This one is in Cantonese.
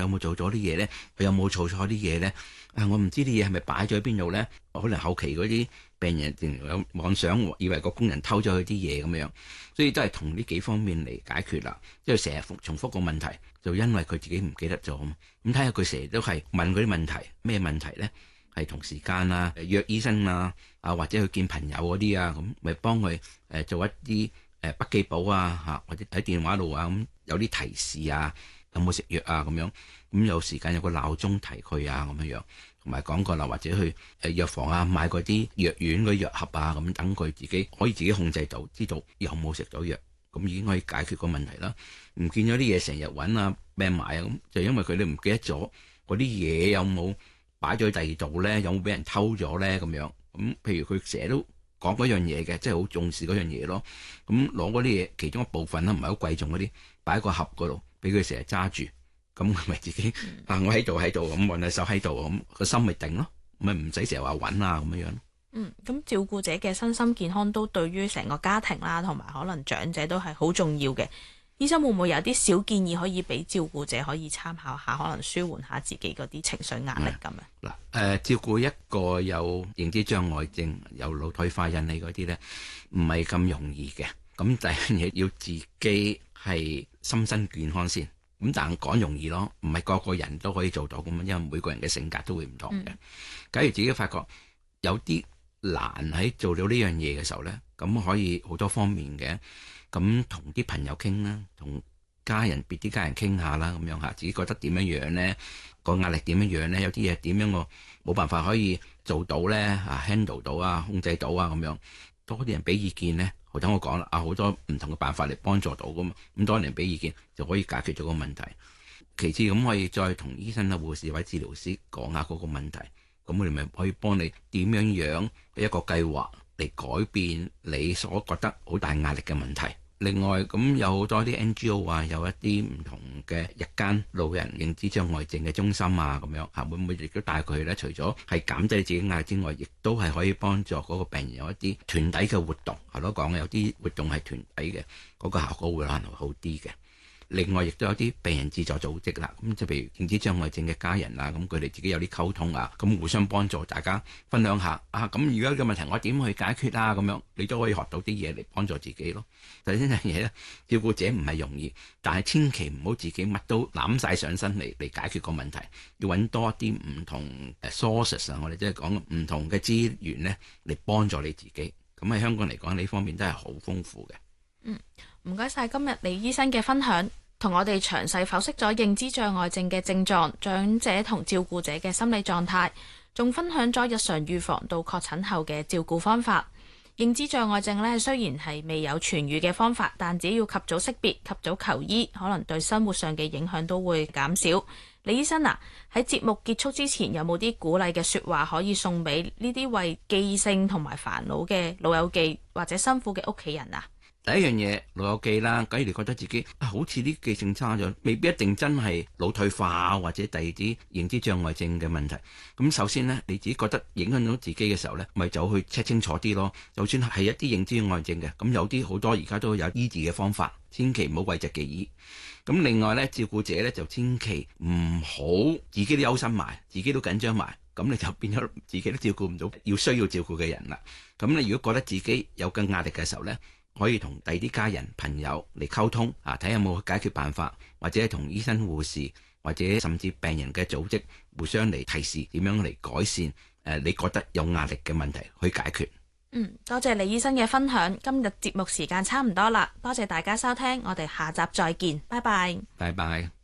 冇做咗啲嘢咧？佢有冇做錯啲嘢咧？我唔知啲嘢係咪擺咗喺邊度咧？可能後期嗰啲病人有妄想，以為個工人偷咗佢啲嘢咁樣，所以都係同呢幾方面嚟解決啦。即係成日重複個問題，就因為佢自己唔記得咗。咁睇下佢成日都係問嗰啲問題，咩問題咧？係同時間啊、約醫生啊、或者去見朋友嗰啲啊，咁咪幫佢做一啲筆記簿啊，或者喺電話度啊，咁有啲提示啊，有冇食藥啊咁樣。咁有時間有個鬧鐘提佢啊咁樣，同埋講過啦，或者去藥房啊買嗰啲藥丸嗰啲藥盒啊，咁等佢自己可以自己控制到，知道有冇食咗藥，咁已經可以解決個問題啦。唔見咗啲嘢成日揾啊病埋啊，咁就因為佢哋唔記得咗嗰啲嘢有冇擺咗喺第二度咧，有冇俾人偷咗咧咁樣。咁譬如佢成日都講嗰樣嘢嘅，即係好重視嗰樣嘢咯。咁攞嗰啲嘢其中一部分啦，唔係好貴重嗰啲，擺喺個盒嗰度，俾佢成日揸住。咁係咪自己我喺度咁揾隻手喺度，咁個心咪定咯，咪唔使成日話揾啊咁樣。 咁照顧者嘅身心健康都對於成個家庭啦，同埋可能長者都係好重要嘅。醫生會唔會有啲小建議可以俾照顧者可以參考下，可能舒緩下自己嗰啲情緒壓力咁樣？ 照顧一個有認知障礙症、有腦退化引起嗰啲咧，唔係咁容易嘅。咁第一樣嘢要自己係心身健康先。咁但係講容易咯，唔係個個人都可以做到咁啊，因為每個人嘅性格都會唔同嘅。假如自己發覺有啲難喺做到呢樣嘢嘅時候咧，咁可以好多方面嘅。咁同啲朋友傾啦，同家人別啲家人傾下啦，咁樣自己覺得點樣樣咧，個壓力點樣樣咧，有啲嘢點樣我冇辦法可以做到咧，handle 到啊，控制到啊咁樣，多啲人俾意見咧。頭先我講啦，好多唔同嘅辦法嚟幫助到噶嘛，咁多人俾意見就可以解決咗個問題。其次咁可以再同醫生啊、護士或者治療師講下嗰個問題，咁我哋咪可以幫你點樣樣一個計劃嚟改變你所覺得好大壓力嘅問題。另外咁有好多啲 NGO 啊，有一啲唔同嘅日間老人認知障礙症嘅中心啊，咁樣會唔會亦都帶佢去咧？除咗係減低自己壓力之外，亦都係可以幫助嗰個病人有一啲團體嘅活動。係咯，講有啲活動係團體嘅，嗰個效果會可能會好啲嘅。另外亦都有啲病人自助組織啦，咁就譬如認知障礙症嘅家人啦，咁佢哋自己有啲溝通啊，咁互相幫助，大家分享下咁而家嘅問題我點去解決啊？咁樣你都可以學到啲嘢嚟幫助自己咯。第三樣嘢咧，照顧者唔係容易，但係千祈唔好自己乜都攬晒上身嚟解決個問題，要揾多啲唔同 sources 啊，我哋即係講唔同嘅資源咧嚟幫助你自己。咁喺香港嚟講呢方面都係好豐富嘅。 唔該晒今日李醫生嘅分享，同我哋詳細剖析咗認知障礙症嘅症狀、長者同照顧者嘅心理狀態，仲分享咗日常預防到確診後嘅照顧方法。認知障礙症呢，雖然係未有痊癒嘅方法，但只要及早識別、及早求醫，可能對生活上嘅影響都會減少。李醫生喺節目結束之前，有冇啲鼓勵嘅說話可以送俾呢啲為記性同埋煩惱嘅老友記或者辛苦嘅屋企人啊？ 第一樣嘢老友記啦，假如你覺得自己好似啲記性差咗，未必一定真係腦退化或者第二啲認知障礙症嘅問題。咁首先呢，你自己覺得影響到自己嘅時候呢，咪就去 check 清楚啲咯。就算係一啲認知障礙症嘅，咁有啲好多而家都有醫治嘅方法，千祈唔好諱疾忌醫。咁另外呢，照顧者呢，就千祈唔好自己都憂心埋，自己都緊張埋，咁你就變咗自己都照顧唔到需要照顧嘅人啦。咁你如果覺得自己有嘅壓力嘅時候呢，可以同第二啲家人朋友嚟溝通睇下有冇解決辦法，或者同醫生護士或者甚至病人嘅組織互相嚟提示點樣嚟改善你覺得有壓力嘅問題去解決。 多謝李醫生嘅分享。今日節目時間差唔多啦，多謝大家收聽，我哋下集再見，拜拜。 拜拜。